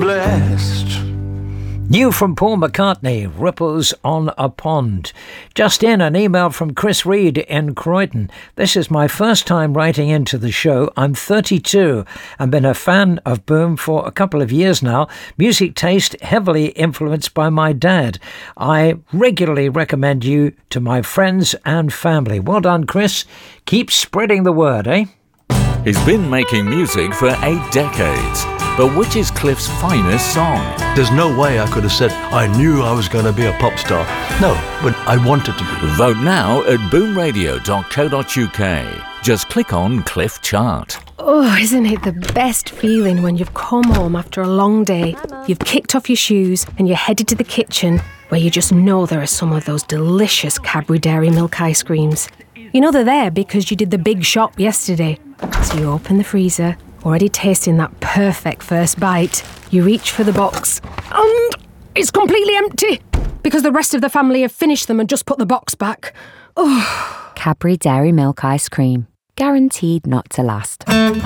blessed. New from Paul McCartney, Ripples on a Pond. Just in, an email from Chris Reed in Croydon. This is my first time writing into the show. I'm 32 and been a fan of Boom for a couple of years now. Music taste heavily influenced by my dad. I regularly recommend you to my friends and family. Well done, Chris. Keep spreading the word, eh? He's been making music for 8 decades. But which is Cliff's finest song? There's no way I could have said I knew I was going to be a pop star. No, but I wanted to be. Vote now at boomradio.co.uk. Just click on Cliff Chart. Oh, isn't it the best feeling when you've come home after a long day, you've kicked off your shoes and you're headed to the kitchen where you just know there are some of those delicious Cadbury Dairy Milk ice creams. You know they're there because you did the big shop yesterday. So you open the freezer, already tasting that perfect first bite. You reach for the box and it's completely empty because the rest of the family have finished them and just put the box back. Oh. Cadbury Dairy Milk Ice Cream. Guaranteed not to last.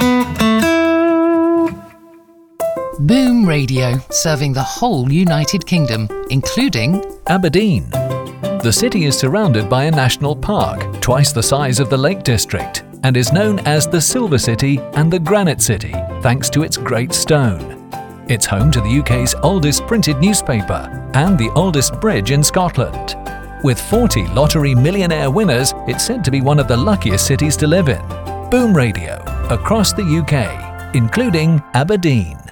Boom Radio, serving the whole United Kingdom, including Aberdeen. The city is surrounded by a national park, twice the size of the Lake District, and is known as the Silver City and the Granite City, thanks to its Great Stone. It's home to the UK's oldest printed newspaper and the oldest bridge in Scotland. With 40 lottery millionaire winners, it's said to be one of the luckiest cities to live in. Boom Radio, across the UK, including Aberdeen.